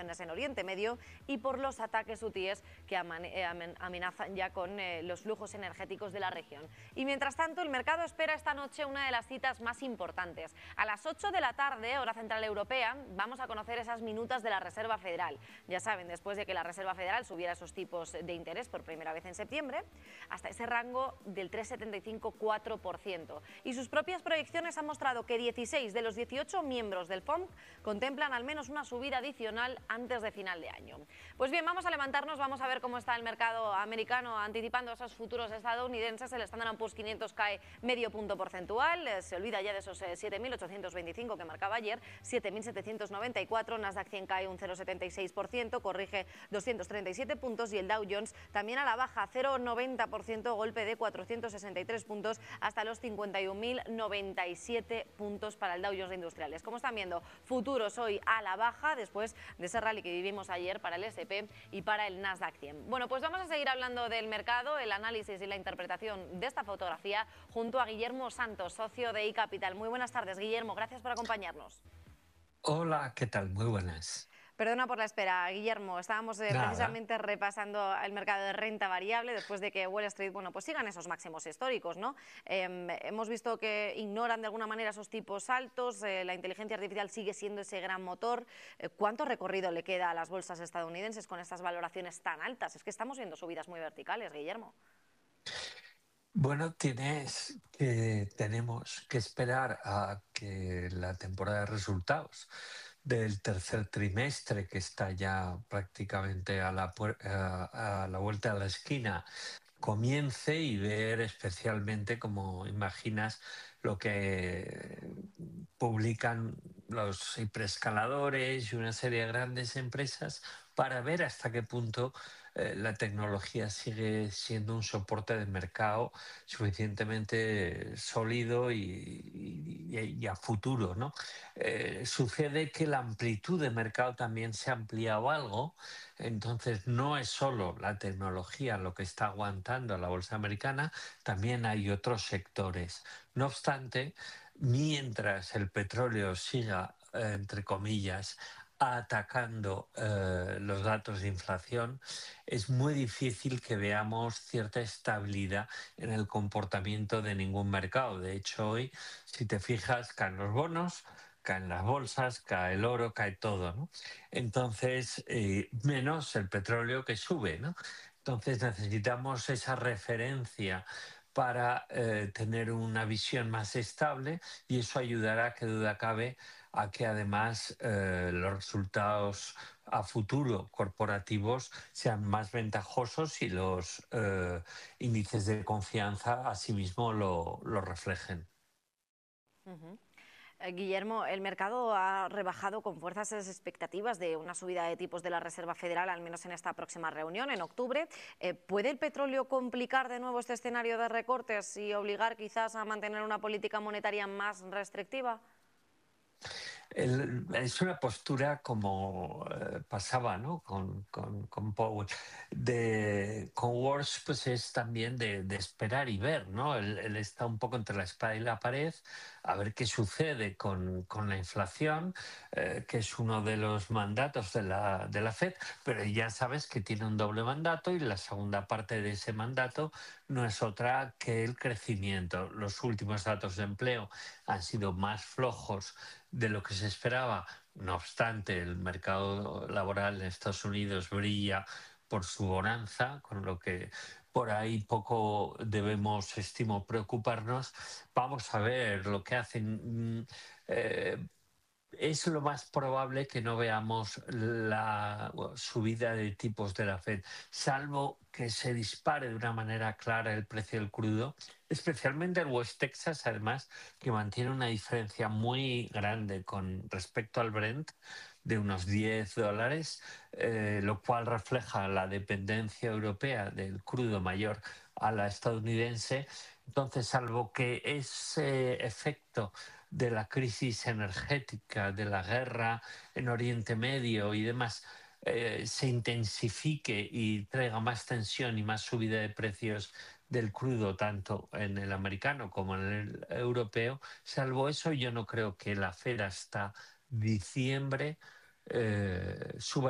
tensiones en Oriente Medio y por los ataques hutíes que amenazan ya con los flujos energéticos de la región. Y mientras tanto, el mercado espera esta noche una de las citas más importantes. A las 8 de la tarde, hora central europea, vamos a conocer esas minutas de la Reserva Federal. Ya saben, después de que la Reserva Federal subiera esos tipos de interés por primera vez en septiembre, hasta ese rango del 3,75-4%. Y sus propias proyecciones han mostrado que 16 de los 18 miembros del FOMC contemplan al menos una subida adicional antes de final de año. Pues bien, vamos a levantarnos, vamos a ver cómo está el mercado americano anticipando esos futuros estadounidenses. El Standard & Poor's 500 cae medio punto porcentual, se olvida ya de esos 7.825 que marcaba ayer, 7.794, Nasdaq 100 cae un 0,76%, corrige 237 puntos y el Dow Jones también a la baja, 0,90%, golpe de 463 puntos hasta los 51.097 puntos para el Dow Jones de Industriales. Como están viendo, futuros hoy a la baja después de ese rally que vivimos ayer para el S&P y para el Nasdaq 100. Bueno, pues vamos a seguir hablando del mercado, el análisis y la interpretación de esta fotografía junto a Guillermo Santos, socio de iCapital. Muy buenas tardes, Guillermo, gracias por acompañarnos. Hola, ¿qué tal? Muy buenas. Perdona por la espera, Guillermo. Estábamos Nada. precisamente repasando el mercado de renta variable después de que Wall Street, bueno, pues sigan esos máximos históricos, ¿no? Hemos visto que ignoran de alguna manera esos tipos altos, la inteligencia artificial sigue siendo ese gran motor. ¿Cuánto recorrido le queda a las bolsas estadounidenses con estas valoraciones tan altas? Es que estamos viendo subidas muy verticales, Guillermo. Bueno, tenemos que esperar a que la temporada de resultados del tercer trimestre, que está ya prácticamente a la vuelta de la esquina, comience y ver especialmente, como imaginas, lo que publican los hiperescaladores y una serie de grandes empresas para ver hasta qué punto la tecnología sigue siendo un soporte de mercado suficientemente sólido y a futuro, ¿no? Sucede que la amplitud de mercado también se ha ampliado algo, entonces no es solo la tecnología lo que está aguantando a la bolsa americana, también hay otros sectores. No obstante, mientras el petróleo siga, entre comillas, atacando los datos de inflación, es muy difícil que veamos cierta estabilidad en el comportamiento de ningún mercado. De hecho, hoy, si te fijas, caen los bonos, caen las bolsas, cae el oro, cae todo, ¿no? Entonces, menos el petróleo que sube, ¿no? Entonces necesitamos esa referencia para tener una visión más estable y eso ayudará, que duda cabe, a que además los resultados a futuro corporativos sean más ventajosos y los índices de confianza asimismo lo reflejen. Uh-huh. Guillermo, el mercado ha rebajado con fuerza esas expectativas de una subida de tipos de la Reserva Federal, al menos en esta próxima reunión, en octubre. ¿Puede el petróleo complicar de nuevo este escenario de recortes y obligar quizás a mantener una política monetaria más restrictiva? Es una postura como pasaba, ¿no? Con Powell. Con Wars, pues es también de esperar y ver, ¿no? Él está un poco entre la espada y la pared, a ver qué sucede con la inflación, que es uno de los mandatos de la Fed, pero ya sabes que tiene un doble mandato y la segunda parte de ese mandato no es otra que el crecimiento. Los últimos datos de empleo han sido más flojos de lo que se esperaba. No obstante, el mercado laboral en Estados Unidos brilla por su bonanza, con lo que por ahí poco debemos, estimo, preocuparnos. Vamos a ver lo que hacen. Es lo más probable que no veamos la subida de tipos de la Fed, salvo que se dispare de una manera clara el precio del crudo, especialmente el West Texas, además, que mantiene una diferencia muy grande con respecto al Brent de unos $10, lo cual refleja la dependencia europea del crudo mayor a la estadounidense. Entonces, salvo que ese efecto de la crisis energética, de la guerra en Oriente Medio y demás, se intensifique y traiga más tensión y más subida de precios del crudo, tanto en el americano como en el europeo, salvo eso, yo no creo que la Fed hasta diciembre suba